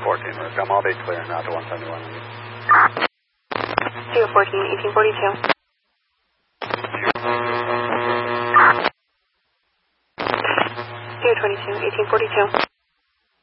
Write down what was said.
14, we've got all day clear now to 171. Studio 14, 1842. Studio 22, 1842.